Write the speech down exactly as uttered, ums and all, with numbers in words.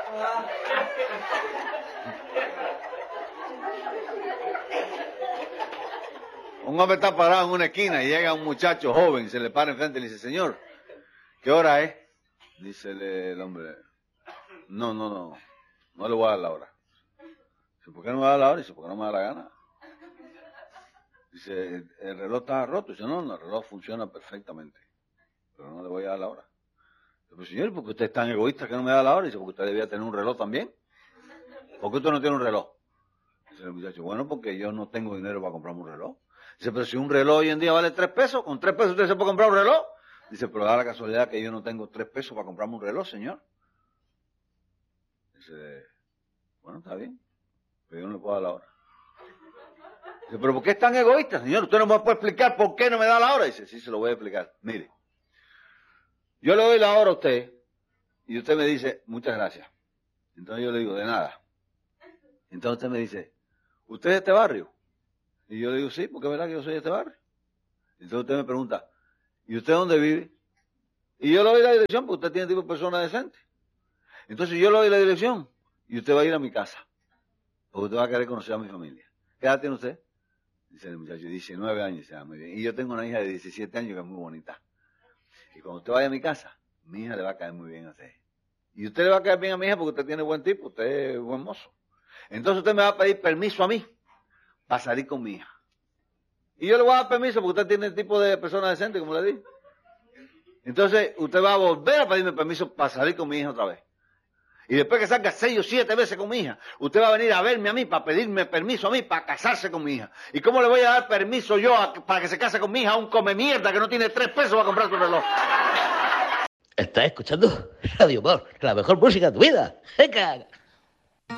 Un hombre está parado en una esquina y llega un muchacho joven y se le para enfrente y le dice, señor, ¿qué hora es? Dice el hombre, no, no, no, no le voy a dar la hora. Dice, ¿por qué no me va a dar la hora? Dice, porque no me da la gana. Dice, el reloj está roto. Dice, no, no, el reloj funciona perfectamente, pero no le voy a dar la hora. Dice, pues señor, ¿por qué usted es tan egoísta que no me da la hora? Dice, porque usted debía tener un reloj también. ¿Por qué usted no tiene un reloj? Dice el muchacho, bueno, porque yo no tengo dinero para comprarme un reloj. Dice, pero si un reloj hoy en día vale tres pesos, ¿con tres pesos usted se puede comprar un reloj? Dice, pero da la casualidad que yo no tengo tres pesos para comprarme un reloj, señor. Dice, bueno, está bien, pero yo no le puedo dar la hora. Dice, pero ¿por qué es tan egoísta, señor? Usted no me puede explicar por qué no me da la hora. Dice, sí, se lo voy a explicar. Mire, yo le doy la hora a usted y usted me dice, muchas gracias. Entonces yo le digo, de nada. Entonces usted me dice, ¿usted es de este barrio? Y yo le digo, sí, porque es verdad que yo soy de este barrio. Entonces usted me pregunta, ¿y usted dónde vive? Y yo le doy la dirección porque usted tiene tipo de persona decente. Entonces yo le doy la dirección y usted va a ir a mi casa. Porque usted va a querer conocer a mi familia. ¿Qué edad tiene usted? Dice el muchacho, diecinueve años. Dice, ah, muy bien. Y yo tengo una hija de diecisiete años que es muy bonita. Y cuando usted vaya a mi casa, mi hija le va a caer muy bien a usted. Y usted le va a caer bien a mi hija porque usted tiene buen tipo, usted es buen mozo. Entonces usted me va a pedir permiso a mí para salir con mi hija. Y yo le voy a dar permiso porque usted tiene el tipo de persona decente, como le dije. Entonces usted va a volver a pedirme permiso para salir con mi hija otra vez. Y después que salga seis o siete veces con mi hija, usted va a venir a verme a mí para pedirme permiso a mí para casarse con mi hija. ¿Y cómo le voy a dar permiso yo a, para que se case con mi hija a un come mierda que no tiene tres pesos para comprar su reloj? ¿Estás escuchando Radio Humor, la mejor música de tu vida? ¡Venga!